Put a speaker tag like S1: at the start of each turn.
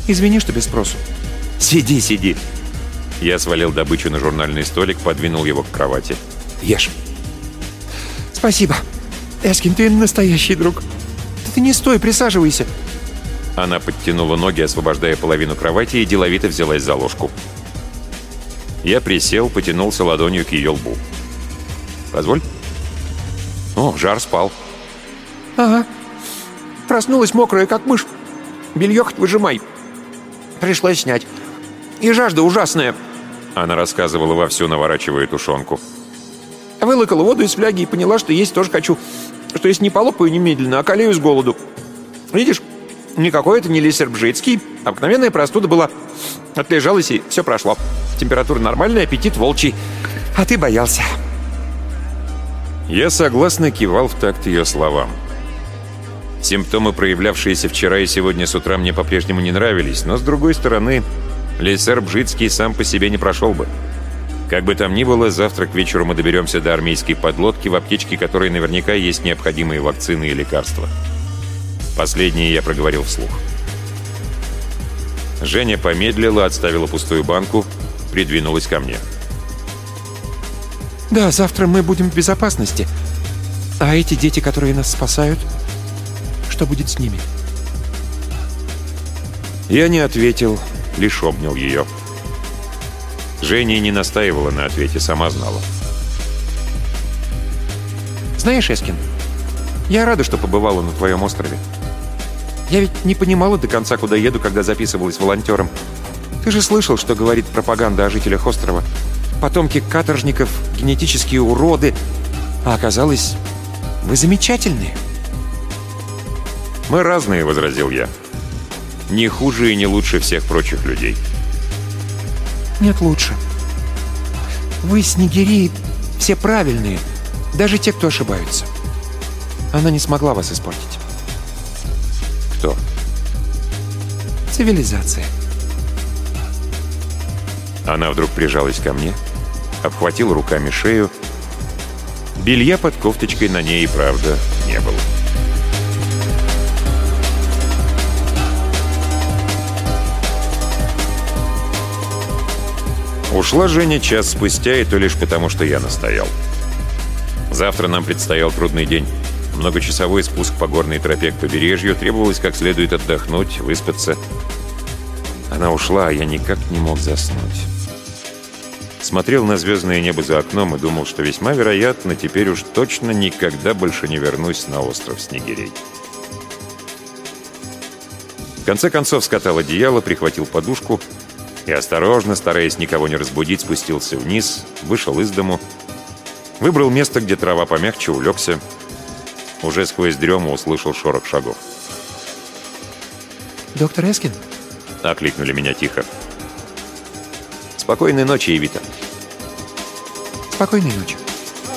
S1: Извини, что без спросу.
S2: Сиди, сиди. Я свалил добычу на журнальный столик, подвинул его к кровати. Ешь.
S1: Спасибо. Эскин, ты настоящий друг. Ты не стой, присаживайся.
S2: Она подтянула ноги, освобождая половину кровати, и деловито взялась за ложку. Я присел, потянулся ладонью к ее лбу. «Позволь?» «О, жар спал».
S1: «Ага. Проснулась мокрая, как мышь. Белье хоть выжимай. Пришлось снять. И жажда ужасная».
S2: Она рассказывала вовсю, наворачивая тушенку.
S1: Вылокала воду из фляги и поняла, что есть тоже хочу. Что если не полопаю немедленно, околею с голоду. Видишь, никакой это не Лейсербжицкий. Обыкновенная простуда была. Отлежалась, и все прошло. Температура нормальная, аппетит волчий. А ты боялся».
S2: Я согласно кивал в такт ее словам. Симптомы, проявлявшиеся вчера и сегодня с утра, мне по-прежнему не нравились, но, с другой стороны, Лейсербжицкий сам по себе не прошел бы. Как бы там ни было, завтра к вечеру мы доберемся до армейской подлодки, в аптечке которой наверняка есть необходимые вакцины и лекарства. Последнее я проговорил вслух. Женя помедлила, отставила пустую банку, придвинулась ко мне.
S1: «Да, завтра мы будем в безопасности. А эти дети, которые нас спасают, что будет с ними?»
S2: Я не ответил, лишь обнял ее. Женя не настаивала на ответе, сама знала.
S1: «Знаешь, Эскин, я рада, что побывала на твоем острове. Я ведь не понимала до конца, куда еду, когда записывалась волонтером. Ты же слышал, что говорит пропаганда о жителях острова. Потомки каторжников, генетические уроды. А оказалось, вы замечательные».
S2: «Мы разные», — возразил я. «Не хуже и не лучше всех прочих людей».
S1: «Нет, лучше. Вы, снегири, все правильные. Даже те, кто ошибаются. Она не смогла вас испортить».
S2: «Кто?»
S1: «Цивилизация».
S2: Она вдруг прижалась ко мне, обхватила руками шею. Белья под кофточкой на ней и правда не было. Ушла Женя час спустя, и то лишь потому, что я настоял. Завтра нам предстоял трудный день. Многочасовой спуск по горной тропе к побережью, требовалось как следует отдохнуть, выспаться. Она ушла, а я никак не мог заснуть. Смотрел на звездное небо за окном и думал, что весьма вероятно, теперь уж точно никогда больше не вернусь на остров Снегирей. В конце концов скатал одеяло, прихватил подушку и осторожно, стараясь никого не разбудить, спустился вниз, вышел из дому, выбрал место, где трава помягче, улегся. Уже сквозь дрему услышал шорох шагов.
S1: «Доктор Эскин?»
S2: — окликнули меня тихо. «Спокойной ночи, Эвита».
S1: «Спокойной ночи».